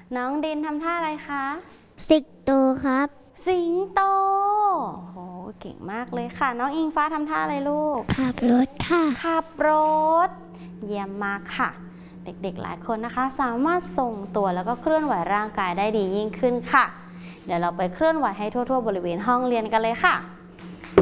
น้องดินทำท่าอะไรคะสิงโตครับสิงโตโอ้เก่งมากเลยค่ะน้องอิงฟ้าทำท่าอะไรลูกขับรถค่ะขับรถเยี่ยมมากค่ะเด็กๆหลายคนนะคะสามารถทรงตัวแล้วก็เคลื่อนไหวร่างกายได้ดียิ่งขึ้นค่ะเดี๋ยวเราไปเคลื่อนไหวให้ทั่วๆบริเวณห้องเรียนกันเลยค่ะ